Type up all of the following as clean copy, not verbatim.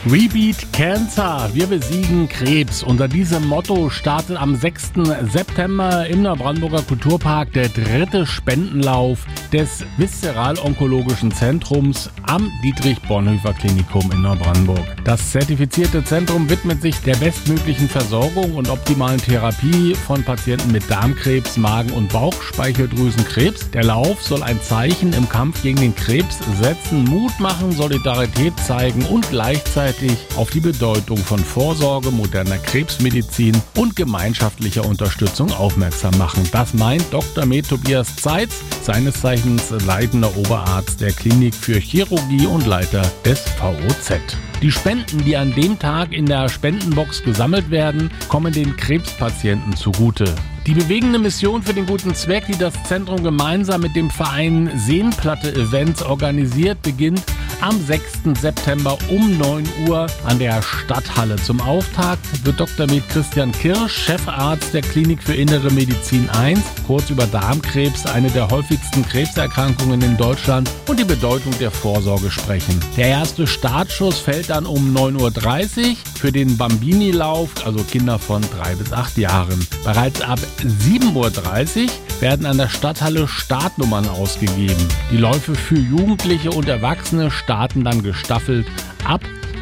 We Beat Cancer, wir besiegen Krebs. Unter diesem Motto startet am 6. September im Neubrandenburger Kulturpark der 3. Spendenlauf des Viszeral-Onkologischen Zentrums am Dietrich-Bonhoeffer-Klinikum in Neubrandenburg. Das zertifizierte Zentrum widmet sich der bestmöglichen Versorgung und optimalen Therapie von Patienten mit Darmkrebs, Magen- und Bauchspeicheldrüsenkrebs. Der Lauf soll ein Zeichen im Kampf gegen den Krebs setzen, Mut machen, Solidarität zeigen und gleichzeitig auf die Bedeutung von Vorsorge, moderner Krebsmedizin und gemeinschaftlicher Unterstützung aufmerksam machen. Das meint Dr. Med. Tobias Zeitz, seines Zeichens leitender Oberarzt der Klinik für Chirurgie und Leiter des VOZ. Die Spenden, die an dem Tag in der Spendenbox gesammelt werden, kommen den Krebspatienten zugute. Die bewegende Mission für den guten Zweck, die das Zentrum gemeinsam mit dem Verein Seenplatte Events organisiert, beginnt am 6. September um 9 Uhr an der Stadthalle. Zum Auftakt wird Dr. Med. Christian Kirsch, Chefarzt der Klinik für Innere Medizin 1, kurz über Darmkrebs, eine der häufigsten Krebserkrankungen in Deutschland, und die Bedeutung der Vorsorge sprechen. Der erste Startschuss fällt dann um 9.30 Uhr für den Bambini-Lauf, also Kinder von 3 bis 8 Jahren. Bereits ab 7.30 Uhr werden an der Stadthalle Startnummern ausgegeben. Die Läufe für Jugendliche und Erwachsene starten dann gestaffelt ab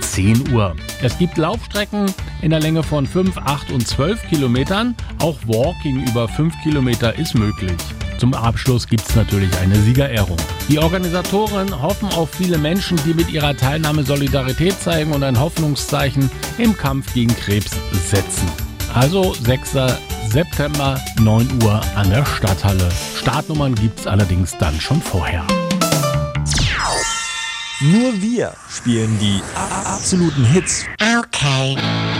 10 Uhr. Es gibt Laufstrecken in der Länge von 5, 8 und 12 Kilometern. Auch Walking über 5 Kilometer ist möglich. Zum Abschluss gibt es natürlich eine Siegerehrung. Die Organisatoren hoffen auf viele Menschen, die mit ihrer Teilnahme Solidarität zeigen und ein Hoffnungszeichen im Kampf gegen Krebs setzen. Also 6. September, 9 Uhr an der Stadthalle. Startnummern gibt's allerdings dann schon vorher. Nur wir spielen die absoluten Hits. Okay.